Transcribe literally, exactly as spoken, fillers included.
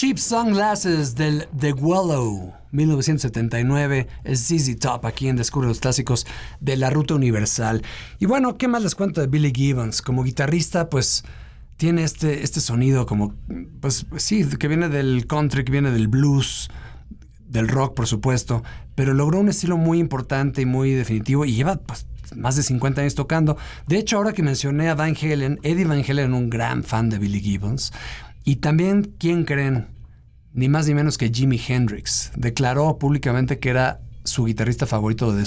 Cheap Sunglasses del The Wallow, mil novecientos setenta y nueve, es Z Z Top aquí en Descubre los Clásicos de la Ruta Universal. Y bueno, ¿qué más les cuento de Billy Gibbons? Como guitarrista, pues tiene este, este sonido como, pues sí, que viene del country, que viene del blues, del rock, por supuesto, pero logró un estilo muy importante y muy definitivo y lleva pues, más de cincuenta años tocando. De hecho, ahora que mencioné a Van Halen, Eddie Van Halen, un gran fan de Billy Gibbons. Y también, ¿quién creen? Ni más ni menos que Jimi Hendrix. Declaró públicamente que era su guitarrista favorito de